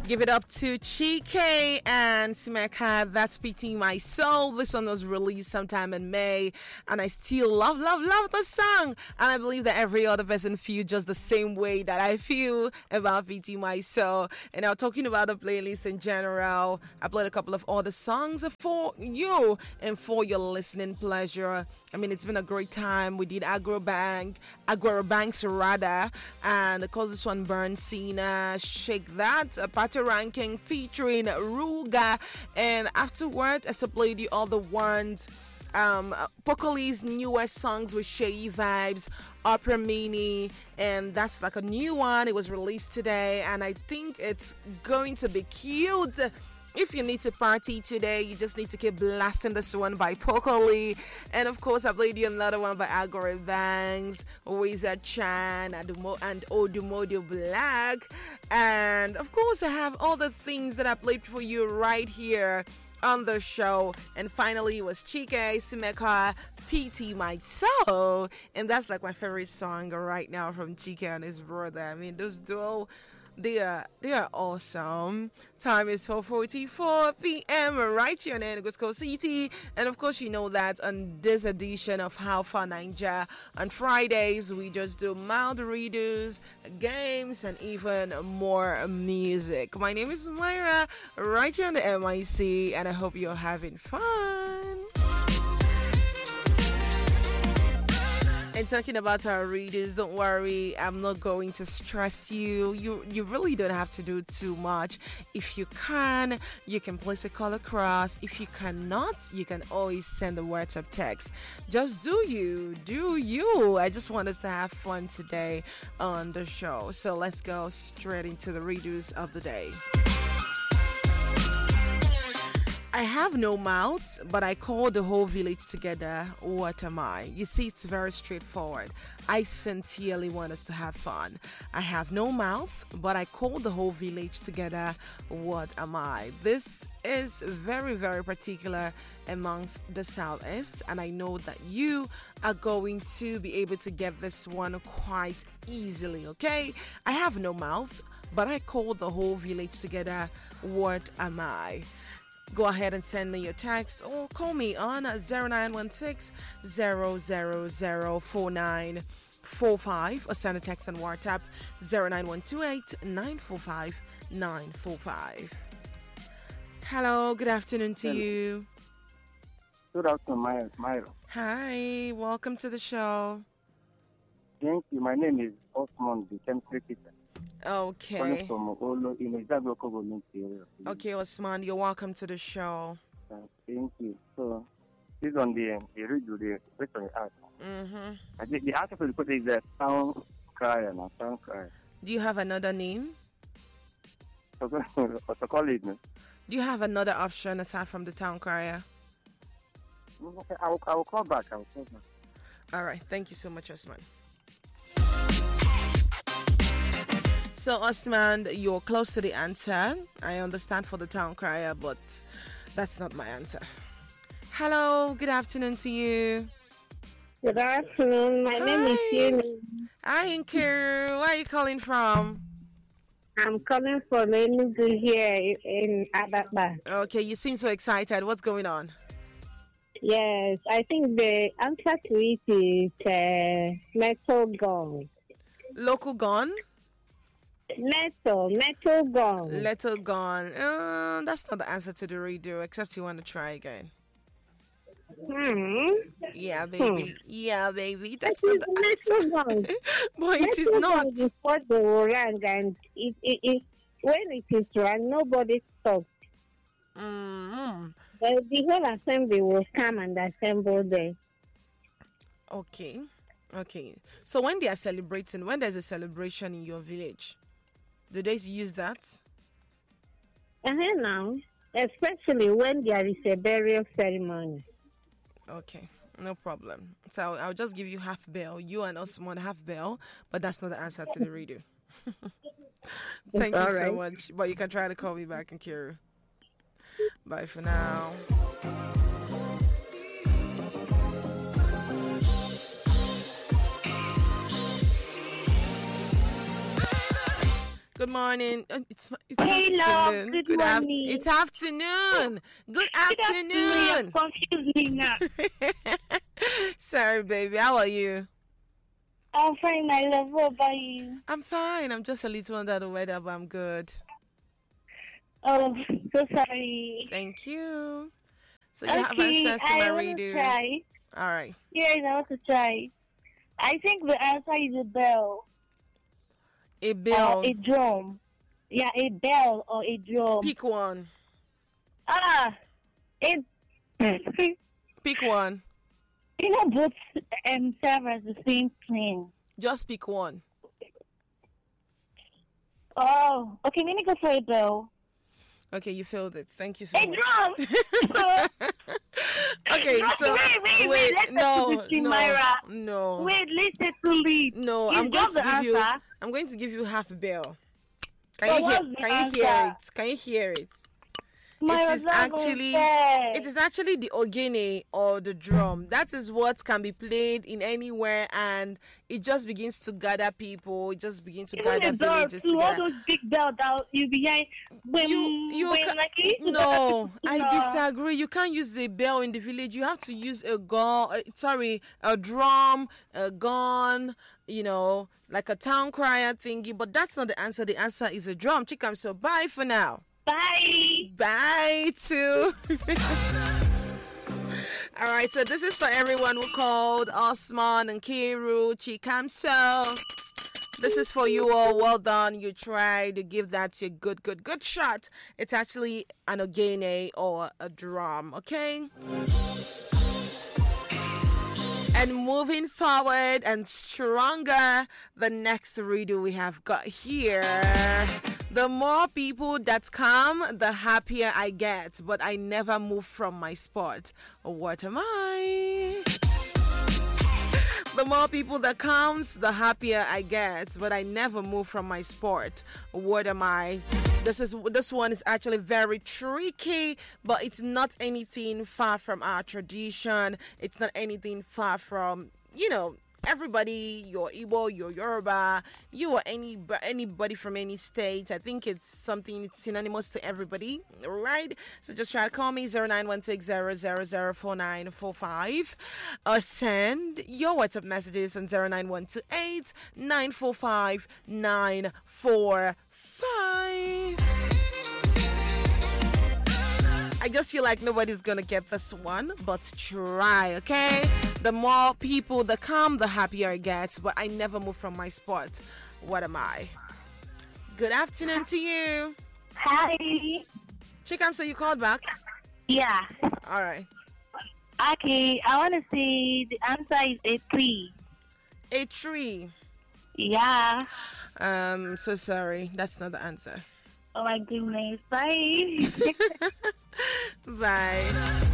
Give it up to Chike and Simeka. That's PT My Soul. This one was released sometime in May, and I still love the song. And I believe that every other person feels just the same way that I feel about PT My Soul. And now talking about the playlist in general, I played a couple of other songs for you and for your listening pleasure. I mean, it's been a great time. We did Agro Banks rather, and of course this one Burn Cena, Shake That, a party ranking featuring Ruga, and afterward I still played the other ones. Pokoli's newer songs with Shay Vibes, Opera Mini, and that's like a new one. It was released today, and I think it's going to be cute. If you need to party today, you just need to keep blasting this one by Pokoli. And of course, I played you another one by Agore Banks, Wizard Chan, and Odumodo Black. And of course, I have all the things that I played for you right here on the show. And finally, it was Chike, Simeka, PT My Soul. And that's like my favorite song right now from Chike and his brother. I mean, those duo, they are awesome. Time is 12:44 p.m. right here on Enugu City. And of course, you know that on this edition of How Far Ninja, on Fridays, we just do mild redos, games, and even more music. My name is Myra, right here on the MIC, and I hope you're having fun. And talking about our readers, don't worry, I'm not going to stress you. You really don't have to do too much. If you can place a call across. If you cannot, you can always send a WhatsApp text. Just do you. I just want us to have fun today on the show. So let's go straight into the readers of the day. I have no mouth, but I call the whole village together. What am I? You see, it's very straightforward. I sincerely want us to have fun. I have no mouth, but I call the whole village together. What am I? This is very, very particular amongst the Southeast, and I know that you are going to be able to get this one quite easily, okay? I have no mouth, but I call the whole village together. What am I? Go ahead and send me your text or call me on 0916 000 4945 or send a text on WhatsApp 09128 945 945. Hello, good afternoon to you. Good afternoon, Myra. Hi, welcome to the show. Thank you. My name is Osman, the chemistry teacher. Okay. Calling from Olo in the local government area. Okay, Osman, you're welcome to the show. Thank you. So, this on the radio, the question asked. I think the answer for the question is the town crier. Do you have another name? What's the college? Do you have another option aside from the town crier? Okay, I will call back. All right. Thank you so much, Osman. So, Osman, you're close to the answer. I understand for the town crier, but that's not my answer. Hello, good afternoon to you. Good afternoon. My name is Yuni. Hi, Nkiru. Where are you calling from? I'm calling from Enugu here in Ababa. Okay, you seem so excited. What's going on? Yes, I think the answer to it is metal gun. Local gun? Metal gun. Little gun. That's not the answer to the radio, except you want to try again. Yeah, baby. Yeah, baby. That's not the answer. Gun. But it is not. Is what they will rang, and it when it is rang, nobody stops. The whole assembly will come and assemble there. Okay. So when they are celebrating, when there's a celebration in your village, do they use that? Now, especially when there is a burial ceremony. Okay, no problem. So I'll just give you half bell. You and Osman half bell, but that's not the answer to the radio. Thank you so much. But you can try to call me back, Nkiru. Bye for now. Good morning. It's Hey, love. afternoon. Good morning. It's afternoon. Good You afternoon. confused me now. Sorry, baby. How are you? I'm fine, my love. What about you? I'm fine. I'm just a little under the weather, but I'm good. Oh, so sorry. Thank you. So you have Okay, access to my I want to radio. try. All right. Yes, I want to try. I think the answer is a bell A or bill. a drum. Yeah, a bell or a drum. Pick one. It. Pick one. Both serve as the same thing. Just pick one. Oh, okay. Let me go for a bell. Okay, you failed it. Thank you so A much. drum. Okay, so wait. Let's no, talk to Myra. no, Wait, listen to lead. no. It's I'm going just to the give you. answer. I'm going to give you half a bell. So Can what's you the hear? Can you hear answer? it? Can you hear it? Myra's is not actually- fair. It is actually the ogene or the drum. That is what can be played in anywhere, and it just begins to gather people. It just begins to Even gather the bells villages too, all together. those big bells that you behind when You like you used to No, gather I people, disagree. You can't use a bell in the village. You have to use a gun. A drum, a gun. Like a town crier thingy. But that's not the answer. The answer is a drum. Chikam. So bye for now. Bye. Bye too. All right, so this is for everyone who called Osman and Kiru, Chikamso. This is for you all. Well done. You tried to give that a good shot. It's actually an ogene or a drum, okay? And moving forward and stronger, the next redo we have got here. The more people that come, the happier I get, but I never move from my spot. What am I? The more people that comes, the happier I get, but I never move from my sport. What am I? This one is actually very tricky, but it's not anything far from our tradition. It's not anything far from, everybody, you're Igbo, you're Yoruba, you or anybody from any state. I think it's something it's synonymous to everybody, right? So just try to call me 0916-0004945 or send your WhatsApp messages on 09128-945-945. I just feel like nobody's gonna get this one, but try, okay? The more people that come, the happier I get, but I never move from my spot. What am I? Good afternoon to you. Hi. Chikam, so you called back? Yeah. All right. Okay, I want to say the answer is a tree. A tree. Yeah. So sorry. That's not the answer. Oh my goodness. Bye. Bye.